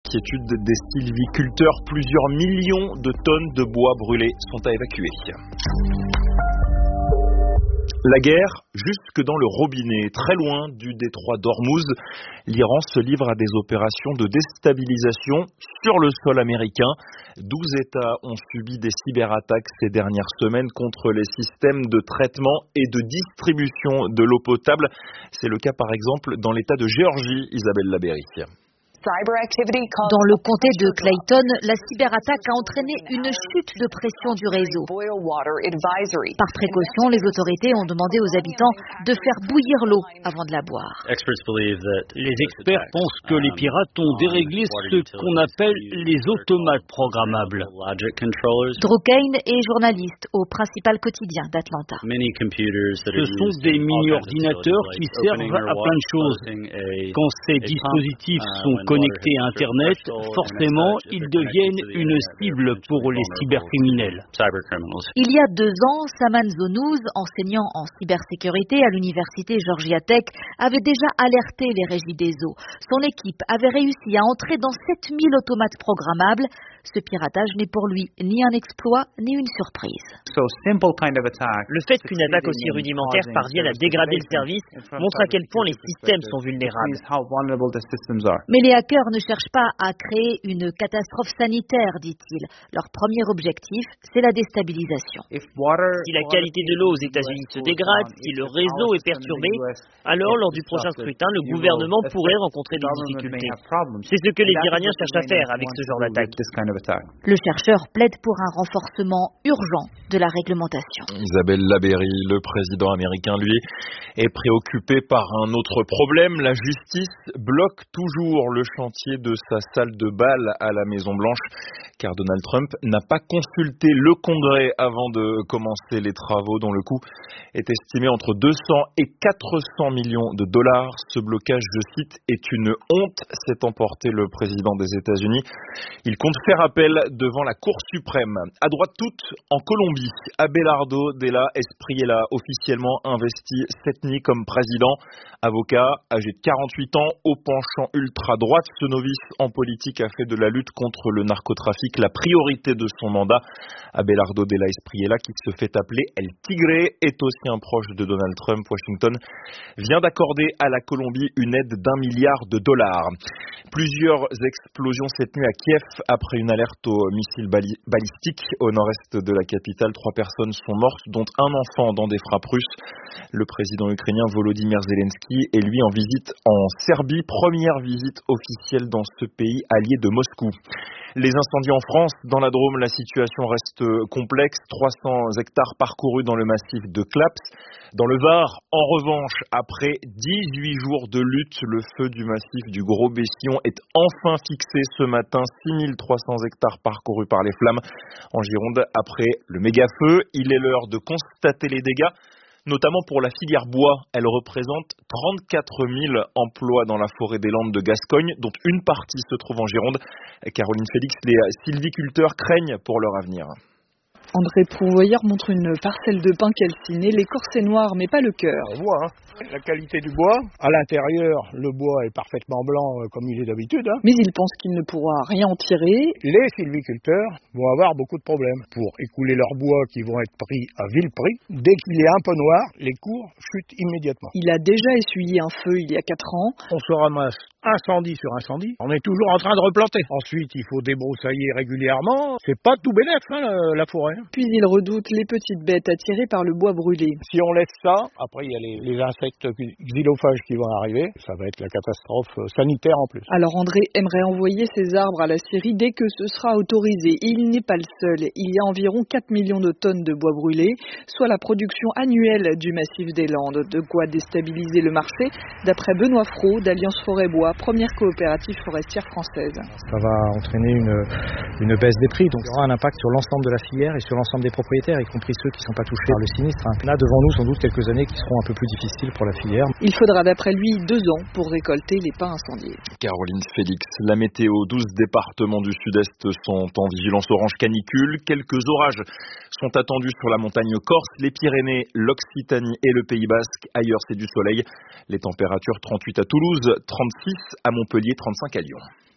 l'inquiétude des sylviculteurs. Plusieurs millions de tonnes de bois brûlés sont à évacuer. La guerre, jusque dans le robinet, très loin du détroit d'Ormuz, l'Iran se livre à des opérations de déstabilisation sur le sol américain. 12 États ont subi des cyberattaques ces dernières semaines contre les systèmes de traitement et de distribution de l'eau potable. C'est le cas par exemple dans l'État de Géorgie, Isabelle Labéry. Dans le comté de Clayton, la cyberattaque a entraîné une chute de pression du réseau. Par précaution, les autorités ont demandé aux habitants de faire bouillir l'eau avant de la boire. Les experts pensent que les pirates ont déréglé ce qu'on appelle les automates programmables. Drew Kane est journaliste au principal quotidien d'Atlanta. Ce sont des mini-ordinateurs qui servent à plein de choses. Quand ces dispositifs sont connectés à Internet, forcément, ils deviennent une cible pour les cybercriminels. Il y a 2 ans, Saman Zonouz, enseignant en cybersécurité à l'université Georgia Tech, avait déjà alerté les régies des eaux. Son équipe avait réussi à entrer dans 7000 automates programmables. Ce piratage n'est pour lui ni un exploit, ni une surprise. Le fait qu'une attaque aussi rudimentaire parvienne à dégrader le service montre à quel point les systèmes sont vulnérables. Mais les hackers ne cherchent pas à créer une catastrophe sanitaire, dit-il. Leur premier objectif, c'est la déstabilisation. Si la qualité de l'eau aux États-Unis se dégrade, si le réseau est perturbé, alors lors du prochain scrutin, le gouvernement pourrait rencontrer des difficultés. C'est ce que les Iraniens cherchent à faire avec ce genre d'attaque. Le chercheur plaide pour un renforcement urgent de la réglementation. Isabelle Labéry, le président américain, lui, est préoccupé par un autre problème. La justice bloque toujours le chantier de sa salle de bal à la Maison-Blanche, car Donald Trump n'a pas consulté le Congrès avant de commencer les travaux dont le coût est estimé entre 200 et 400 millions de dollars. Ce blocage, je cite, est une honte, s'est emporté le président des États-Unis. Il compte faire appel devant la Cour suprême. À droite toute, en Colombie, Abelardo Della Espriella, officiellement investi cette nuit comme président. Avocat, âgé de 48 ans, au penchant ultra-droite, ce novice en politique a fait de la lutte contre le narcotrafic la priorité de son mandat. Abelardo Della Espriella, qui se fait appeler El Tigre, est aussi un proche de Donald Trump. Washington vient d'accorder à la Colombie une aide d'1 milliard de dollars. Plusieurs explosions cette nuit à Kiev après une alerte au missile balistique au nord-est de la capitale. 3 personnes sont mortes, dont un enfant dans des frappes russes. Le président ukrainien Volodymyr Zelensky est lui en visite en Serbie, première visite officielle dans ce pays allié de Moscou. Les incendies en France, dans la Drôme, la situation reste complexe. 300 hectares parcourus dans le massif de Claps. Dans le Var, en revanche, après 18 jours de lutte, le feu du massif du Gros Bessillon est enfin fixé ce matin. 6300 hectares parcourus par les flammes. En Gironde, après le méga-feu, il est l'heure de constater les dégâts, notamment pour la filière bois. Elle représente 34 000 emplois dans la forêt des Landes de Gascogne, dont une partie se trouve en Gironde. Caroline Félix, les sylviculteurs craignent pour leur avenir. André Prouvoyeur montre une parcelle de pin calciné, l'écorce est noire mais pas le cœur. On voit la qualité du bois. À l'intérieur, le bois est parfaitement blanc comme il est d'habitude. Mais il pense qu'il ne pourra rien en tirer. Les sylviculteurs vont avoir beaucoup de problèmes pour écouler leur bois qui vont être pris à vil prix. Dès qu'il est un peu noir, les cours chutent immédiatement. Il a déjà essuyé un feu il y a 4 ans. On se ramasse incendie sur incendie. On est toujours en train de replanter. Ensuite, il faut débroussailler régulièrement. C'est pas tout bénef, la forêt. Puis il redoute les petites bêtes attirées par le bois brûlé. Si on laisse ça, après il y a les insectes xylophages qui vont arriver. Ça va être la catastrophe sanitaire en plus. Alors André aimerait envoyer ses arbres à la Syrie dès que ce sera autorisé. Et il n'est pas le seul. Il y a environ 4 millions de tonnes de bois brûlé, soit la production annuelle du massif des Landes. De quoi déstabiliser le marché, d'après Benoît Fraud d'Alliance Forêt-Bois, première coopérative forestière française. Ça va entraîner une baisse des prix, donc il y aura un impact sur l'ensemble de la filière et sur l'ensemble des propriétaires, y compris ceux qui ne sont pas touchés par le sinistre. Là, devant nous, sans doute quelques années qui seront un peu plus difficiles pour la filière. Il faudra d'après lui 2 ans pour récolter les pins incendiés. Caroline Félix, la météo, 12 départements du sud-est sont en vigilance orange canicule. Quelques orages sont attendus sur la montagne corse, les Pyrénées, l'Occitanie et le Pays Basque. Ailleurs, c'est du soleil. Les températures 38 à Toulouse, 36 à Montpellier, 35 à Lyon.